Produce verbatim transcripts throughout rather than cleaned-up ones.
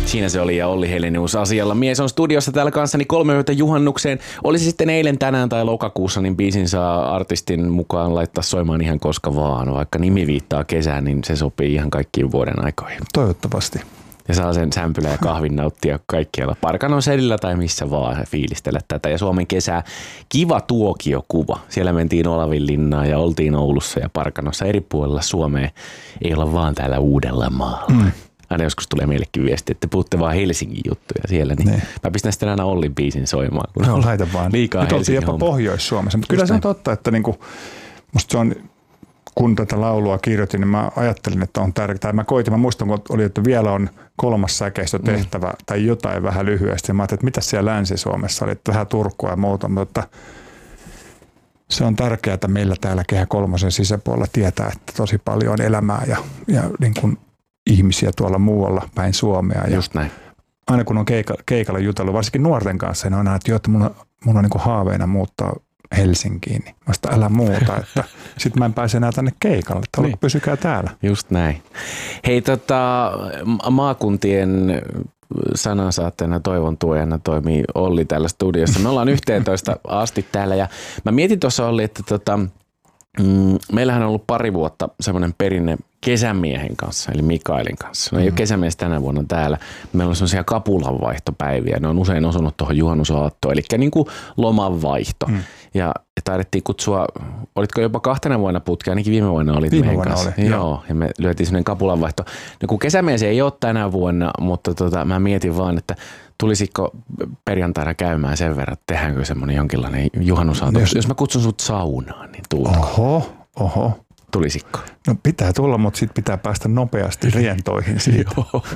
Siinä se oli ja Olli Helenius asialla. Mies on studiossa täällä kanssani kolme yötä juhannukseen. Oli se sitten eilen, tänään tai lokakuussa, niin biisin saa artistin mukaan laittaa soimaan ihan koska vaan. Vaikka nimi viittaa kesään, niin se sopii ihan kaikkiin vuoden aikoihin. Toivottavasti. Ja saa sen sämpylä ja kahvin nauttia kaikkialla. Parkanon selillä tai missä vaan fiilistellä tätä. Ja Suomen kesää kiva tuokiokuva. Siellä mentiin Olavinlinnaan ja oltiin Oulussa ja Parkanossa eri puolilla Suomea. Ei olla vaan täällä Uudellamaalla. Mm. Aina joskus tulee meillekin viesti, että puhutte vaan Helsingin juttuja siellä. Niin ne. Mä pistän sitten aina Ollin biisin soimaan. Kun no, laita vaan. Liikaa nyt oltiin jopa Pohjois-Suomessa. Mutta kyllä se on totta, että niinku, musta se on, kun tätä laulua kirjoitin, niin mä ajattelin, että on tärkeää. Mä koitin, mä muistan, kun oli, että vielä on kolmas säkeistö tehtävä mm. tai jotain vähän lyhyesti. Mä ajattelin, että mitä siellä Länsi-Suomessa oli, että vähän Turkua ja muuta, mutta se on tärkeää, että meillä täällä Kehä Kolmosen sisäpuolella tietää, että tosi paljon on elämää ja, ja niin kuin ihmisiä tuolla muualla päin Suomea. Just näin. Aina kun on keika, keikalla jutellut, varsinkin nuorten kanssa, niin on aina, että, jo, että mulla, mulla on niin kuin haaveena muuttaa Helsinkiin. Niin mä sitä älä muuta, että sit mä en pääse enää tänne keikalle, että niin. Pysykää täällä. Just näin. Hei, tota, maakuntien sanansaatteena toivon tuojana toimii Olli täällä studiossa. Me ollaan yhteentoista asti täällä ja mä mietin tuossa Olli, että tota, mm, meillähän on ollut pari vuotta semmoinen perinne kesämiehen kanssa, eli Mikaelin kanssa. No ei mm. ole kesämies tänä vuonna täällä. Meillä on semmoisia kapulanvaihtopäiviä. Ne on usein osunut tuohon juhannusaattoon, eli niin kuin lomanvaihto. Mm. Ja taidettiin kutsua, olitko jopa kahtena vuonna putkea, ainakin viime vuonna olit viime meidän vuonna kanssa. Oli, joo. joo, ja me lyötiin semmoinen kapulanvaihto. No kun kesämies ei ole tänä vuonna, mutta tota, mä mietin vaan, että tulisiko perjantaina käymään sen verran, että tehdäänkö semmoinen jonkinlainen juhannusaatto. Jos, jos mä kutsun sut saunaan, niin tuutko? Oho, oho. Tulisitko? No pitää tulla, mutta sitten pitää päästä nopeasti rientoihin siitä.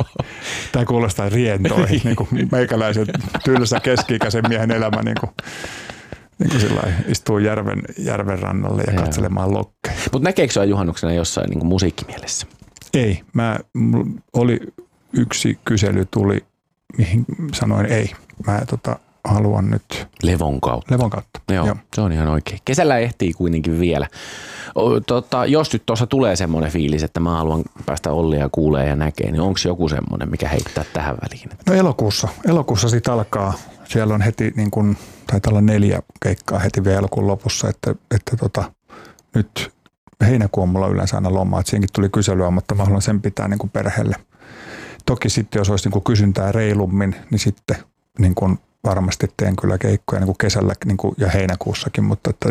Tämä kuulostaa rientoihin, niin kuin meikäläisen tylsä keski-ikäisen miehen elämä niin kuin, niin kuin sillä istuu järven, järven rannalle ja katselemaan lokkeja. Mutta näkeekö sinua juhannuksena jossain niin kuin musiikkimielessä? Ei. Mä, oli yksi kysely tuli, mihin sanoin ei. Mä tota, haluan nyt Levon kautta. Levon kautta. Joo, Joo, se on ihan oikein. Kesällä ehtii kuitenkin vielä. Tota, jos nyt tuossa tulee semmoinen fiilis, että mä haluan päästä Ollia kuulee ja näkee, niin onko joku semmoinen, mikä heittää tähän väliin? No elokuussa. Elokuussa sitten alkaa. Siellä on heti, niin kun, taitaa olla neljä keikkaa heti vielä elokuun lopussa, että, että tota, nyt heinäkuun mulla yleensä aina lomaa, että siinäkin tuli kyselyä, mutta mä haluan sen pitää niin kuin perheelle. Toki sitten, jos olisi niin kuin kysyntää reilummin, niin sitten niin kuin varmasti teen kyllä keikkoja niin kuin kesällä niin kuin ja heinäkuussakin, mutta että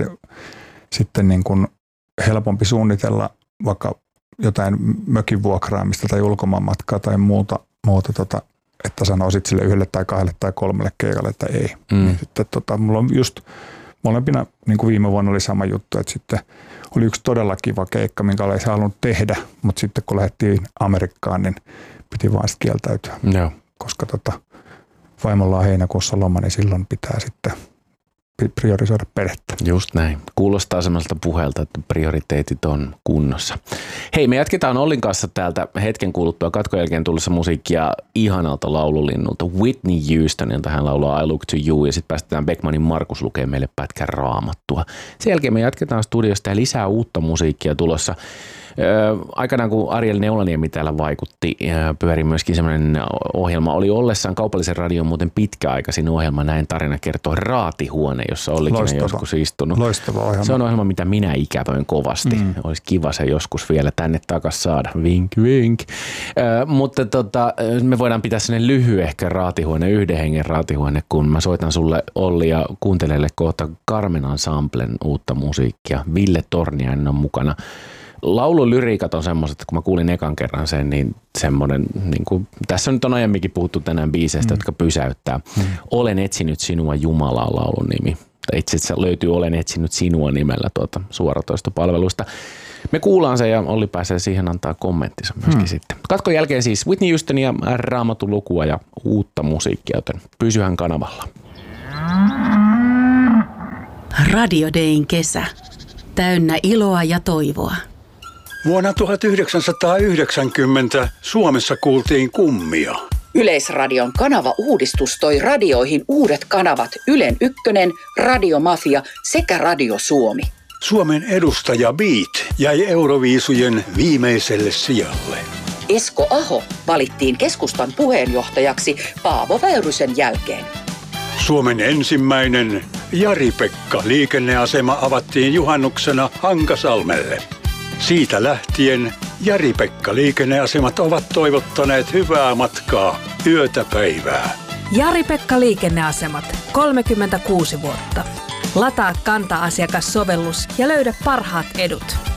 sitten niin kuin helpompi suunnitella vaikka jotain mökin vuokraamista tai ulkomaanmatkaa tai muuta, muuta tota, että sanoisit sille yhdelle tai kahdelle tai kolmelle keikalle, että ei. Mm. Niin sitten tota, mulla on just molempina, niin kuin viime vuonna oli sama juttu, että sitten oli yksi todella kiva keikka, minkä olisi halunnut tehdä, mutta sitten kun lähdettiin Amerikkaan, niin piti vaan sitten kieltäytyä. No. Koska tota, vaimolla on heinäkuussa loma, niin silloin pitää sitten priorisoida perhettä. Just näin. Kuulostaa semmoiselta puheelta, että prioriteetit on kunnossa. Hei, me jatketaan Ollin kanssa täältä hetken kuluttua katkon jälkeen tulossa musiikkia ihanalta laululinnulta Whitney Houstonilta. Hän laulaa I Look to You ja sitten päästetään Beckmanin Markus lukee meille pätkän raamattua. Sen jälkeen me jatketaan studiosta ja lisää uutta musiikkia tulossa. Öö, aikanaan kun Ariel Neulaniemi täällä vaikutti, pyöri myöskin semmoinen ohjelma, oli ollessaan kaupallisen radion muuten pitkäaikaisin ohjelma, näin tarina kertoo Raatihuone, jossa Ollikin on joskus istunut. Loistava ohjelma. Se on ohjelma, mitä minä ikävöin kovasti. Mm. Olisi kiva se joskus vielä tänne takaisin saada. Vink, vink. Öö, mutta tota, me voidaan pitää sellainen lyhyehkö Raatihuone, yhden hengen Raatihuone, kun mä soitan sulle Olli ja kuuntelelle kohta Carmen Ensemblen uutta musiikkia. Ville Torniainen on mukana. Laululyriikat on semmoiset, että kun mä kuulin ekan kerran sen, niin semmoinen, niin kuin, tässä nyt on aiemminkin puhuttu tänään biiseistä, mm. jotka pysäyttää. Mm. Olen etsinyt sinua Jumalaa laulun nimi. Itse asiassa löytyy Olen etsinyt sinua nimellä tuota suoratoistopalveluista. Me kuullaan se ja Olli pääsee siihen antaa kommenttinsa myöskin mm. sitten. Katkon jälkeen siis Whitney Houstonia, Raamatun lukua ja uutta musiikkia, joten pysyhän kanavalla. Radio Dayn kesä. Täynnä iloa ja toivoa. Vuonna tuhatyhdeksänsataayhdeksänkymmentä Suomessa kuultiin kummia. Yleisradion kanava-uudistus toi radioihin uudet kanavat Ylen Ykkönen, Radio Mafia sekä Radio Suomi. Suomen edustaja Beat jäi Euroviisujen viimeiselle sijalle. Esko Aho valittiin keskustan puheenjohtajaksi Paavo Väyrysen jälkeen. Suomen ensimmäinen Jari-Pekka liikenneasema avattiin juhannuksena Hankasalmelle. Siitä lähtien Jari-Pekka liikenneasemat ovat toivottaneet hyvää matkaa yötä päivää. Jari-Pekka liikenneasemat, kolmekymmentäkuusi vuotta. Lataa Kanta-asiakassovellus ja löydä parhaat edut.